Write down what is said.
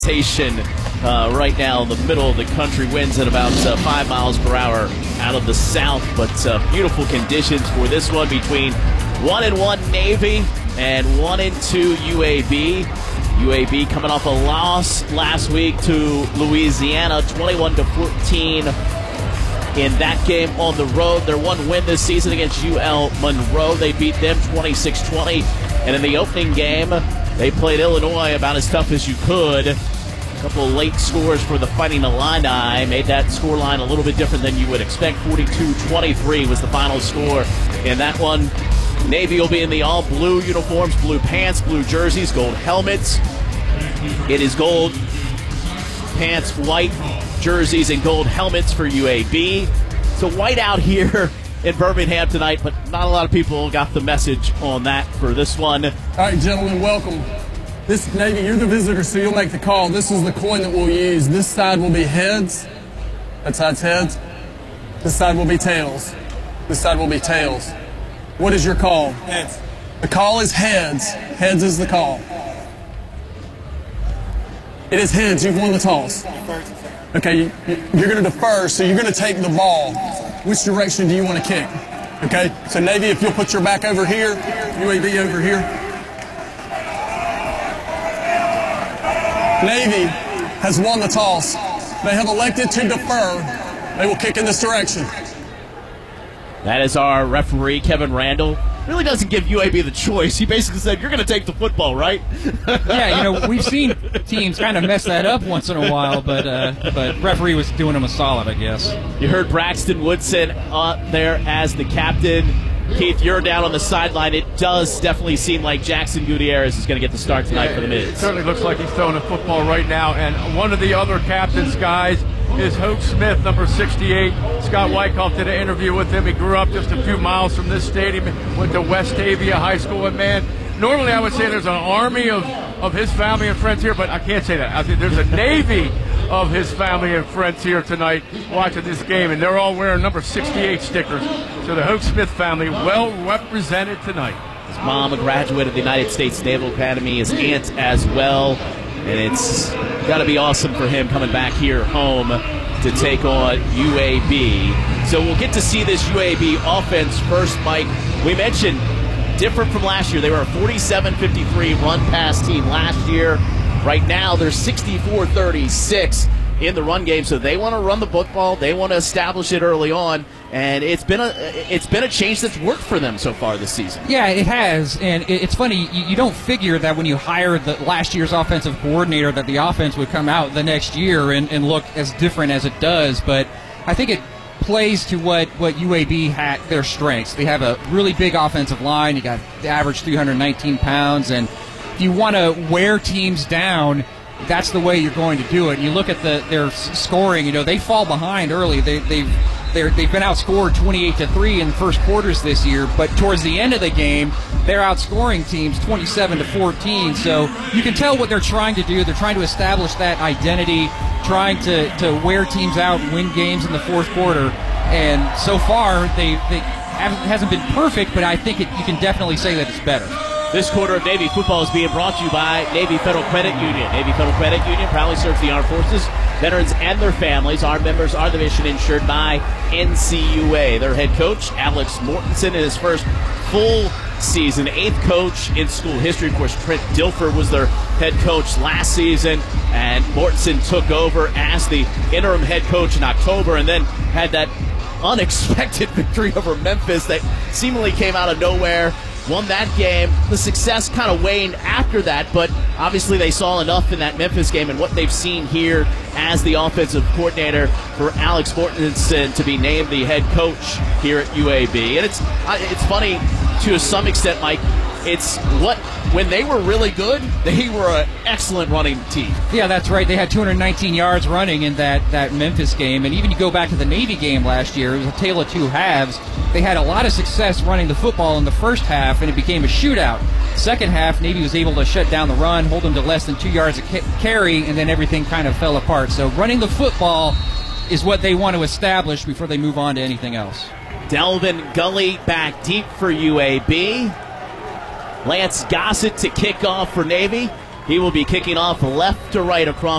Right now in the middle of the country, winds at about 5 miles per hour out of the south, but beautiful conditions for this one between 1-1 Navy and 1-2 UAB. UAB coming off a loss last week to Louisiana, 21-14 in that game on the road. Their one win this season against UL Monroe, they beat them 26-20, and in the opening game they played Illinois about as tough as you could. A couple of late scores for the Fighting Illini made that scoreline a little bit different than you would expect. 42-23 was the final score in that one. Navy will be in the all-blue uniforms, blue pants, blue jerseys, gold helmets. It is gold pants, white jerseys, and gold helmets for UAB. So white out here in Birmingham tonight, but not a lot of people got the message on that for this one. All right, gentlemen, welcome. This Navy, you're the visitor, so you'll make the call. This is the coin that we'll use. This side will be heads. That side's heads. This side will be tails. This side will be tails. What is your call? Heads. The call is heads. Heads is the call. It is heads. You've won the toss. Okay, you're going to defer, so you're going to take the ball. Which direction do you want to kick? Okay, so Navy, if you'll put your back over here, UAB over here. Navy has won the toss. They have elected to defer. They will kick in this direction. That is our referee, Kevin Randall. Really doesn't give UAB the choice. He basically said, you're going to take the football, right? Yeah, you know, we've seen teams kind of mess that up once in a while, but referee was doing them a solid, I guess. You heard Braxton Woodson there as the captain. Keith, you're down on the sideline. It does definitely seem like Jackson Gutierrez is going to get the start tonight for the Mids. It certainly looks like he's throwing a football right now. And one of the other captain's guys is Hoke Smith, number 68. Scott Wyckoff did an interview with him. He grew up just a few miles from this stadium, went to Westavia High School. And, man, normally I would say there's an army of his family and friends here, but I can't say that. I think there's a navy of his family and friends here tonight watching this game, and they're all wearing number 68 stickers. So the Hoke Smith family well represented tonight. His mom, a graduate of the United States Naval Academy, his aunt as well, and it's got to be awesome for him coming back here home to take on UAB. So we'll get to see this UAB offense first, Mike. We mentioned different from last year. They were a 47-53 run-pass team last year. Right now, they're 64-36 in the run game, so they want to run the football. They want to establish it early on, and it's been a change that's worked for them so far this season. Yeah, it has, and it's funny. You don't figure that when you hire the last year's offensive coordinator that the offense would come out the next year and look as different as it does, but I think it plays to what UAB had, their strengths. They have a really big offensive line. You got the average 319 pounds, and if you want to wear teams down, that's the way you're going to do it. You look at their scoring. You know, they fall behind early. They've been outscored 28-3 in the first quarters this year, but towards the end of the game, they're outscoring teams 27-14. So you can tell what they're trying to do. They're trying to establish that identity, trying to wear teams out and win games in the fourth quarter. And so far, it hasn't been perfect, but I think you can definitely say that it's better. This quarter of Navy football is being brought to you by Navy Federal Credit Union. Navy Federal Credit Union proudly serves the armed forces, veterans, and their families. Our members are the mission insured by NCUA. Their head coach, Alex Mortensen, in his first full season, 8th coach in school history. Of course, Trent Dilfer was their head coach last season, and Mortensen took over as the interim head coach in October, and then had that unexpected victory over Memphis that seemingly came out of nowhere. Won that game. The success kind of waned after that, but obviously they saw enough in that Memphis game and what they've seen here as the offensive coordinator for Alex Mortensen to be named the head coach here at UAB. And it's funny to some extent, Mike. It's when they were really good, they were an excellent running team. Yeah, that's right. They had 219 yards running in that Memphis game. And even you go back to the Navy game last year, it was a tale of two halves. They had a lot of success running the football in the first half, and it became a shootout. Second half, Navy was able to shut down the run, hold them to less than 2 yards a carry, and then everything kind of fell apart. So running the football is what they want to establish before they move on to anything else. Delvin Gully back deep for UAB. Lance Gossett to kick off for Navy. He will be kicking off left to right across